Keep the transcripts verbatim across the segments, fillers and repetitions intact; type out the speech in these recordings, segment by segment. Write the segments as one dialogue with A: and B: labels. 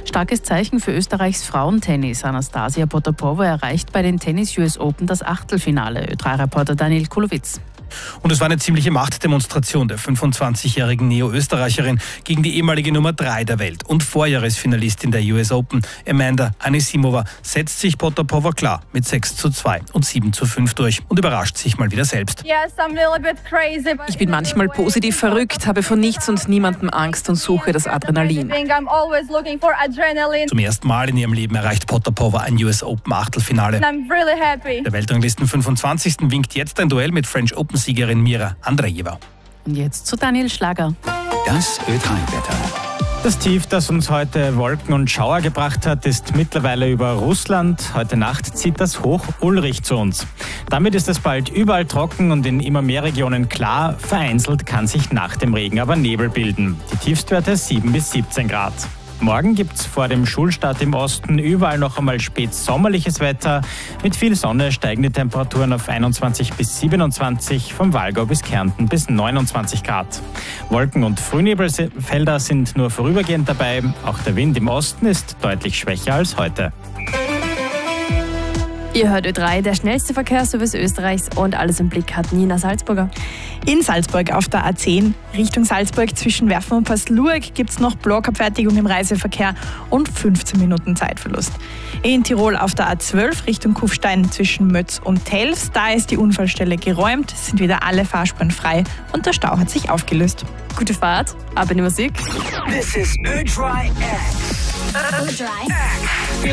A: Starkes Zeichen für Österreichs Frauentennis. Anastasia Potapova erreicht bei den Tennis-U S Open das Achtelfinale. Ö drei Reporter Daniel Kulowitz.
B: Und es war eine ziemliche Machtdemonstration der fünfundzwanzigjährigen Neo-Österreicherin gegen die ehemalige Nummer drei der Welt und Vorjahresfinalistin der U S Open. Amanda Anisimova setzt sich Potapova klar mit sechs zu zwei und sieben zu fünf durch und überrascht sich mal wieder selbst.
C: Ich bin manchmal positiv verrückt, habe vor nichts und niemandem Angst und suche das Adrenalin.
B: Zum ersten Mal in ihrem Leben erreicht Potapova ein U S Open Achtelfinale. Der Weltranglisten fünfundzwanzigsten winkt jetzt ein Duell mit French Open Siegerin Mira Andreeva.
A: Und jetzt zu Daniel Schlager.
D: Das Ö drei Wetter.
E: Das Tief, das uns heute Wolken und Schauer gebracht hat, ist mittlerweile über Russland. Heute Nacht zieht das Hoch Ulrich zu uns. Damit ist es bald überall trocken und in immer mehr Regionen klar. Vereinzelt kann sich nach dem Regen aber Nebel bilden. Die Tiefstwerte sieben bis siebzehn Grad. Morgen gibt es vor dem Schulstart im Osten überall noch einmal spätsommerliches Wetter. Mit viel Sonne steigen die Temperaturen auf einundzwanzig bis siebenundzwanzig, vom Walgau bis Kärnten bis neunundzwanzig Grad. Wolken- und Frühnebelfelder sind nur vorübergehend dabei. Auch der Wind im Osten ist deutlich schwächer als heute.
F: Ihr hört Ö drei, der schnellste Verkehrsservice Österreichs, und alles im Blick hat Nina Salzburger.
G: In Salzburg auf der A zehn Richtung Salzburg zwischen Werfen und Pasluag gibt es noch Blockabfertigung im Reiseverkehr und fünfzehn Minuten Zeitverlust. In Tirol auf der A zwölf Richtung Kufstein zwischen Mötz und Telfs, da ist die Unfallstelle geräumt, sind wieder alle Fahrspuren frei und der Stau hat sich aufgelöst.
F: Gute Fahrt, ab in die Musik.
D: This is Ö drei X.
H: Ö drei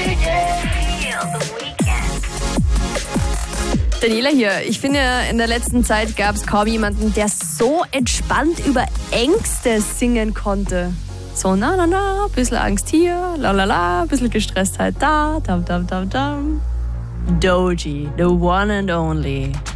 H: X.
F: Daniela hier. Ich finde, in der letzten Zeit gab es kaum jemanden, der so entspannt über Ängste singen konnte. So, na, na, na, bisschen Angst hier, la, la, la, bisschen Gestresstheit da, dam, dam, dam, dam. Doji, the one and only.